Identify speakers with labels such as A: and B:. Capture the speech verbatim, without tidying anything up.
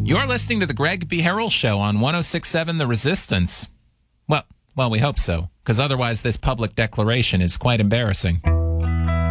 A: You're listening to the Greg B. Harrell Show on one oh six point seven The Resistance. Well, well, we hope so, because otherwise this public declaration is quite embarrassing.